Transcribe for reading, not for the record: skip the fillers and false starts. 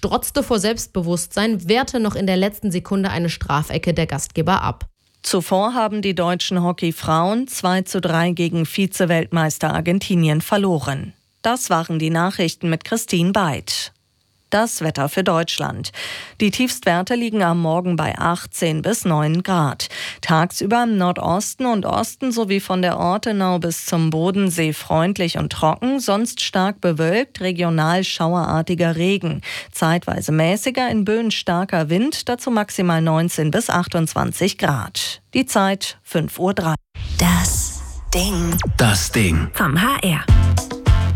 strotzte vor Selbstbewusstsein, wehrte noch in der letzten Sekunde eine Strafecke der Gastgeber ab. Zuvor haben die deutschen Hockeyfrauen 2:3 gegen Vize-Weltmeister Argentinien verloren. Das waren die Nachrichten mit Christine Beid. Das Wetter für Deutschland. Die Tiefstwerte liegen am Morgen bei 18 bis 9 Grad. Tagsüber im Nordosten und Osten sowie von der Ortenau bis zum Bodensee freundlich und trocken, sonst stark bewölkt, regional schauerartiger Regen. Zeitweise mäßiger, in Böen starker Wind, dazu maximal 19 bis 28 Grad. Die Zeit 5:03 Uhr. Das Ding vom HR.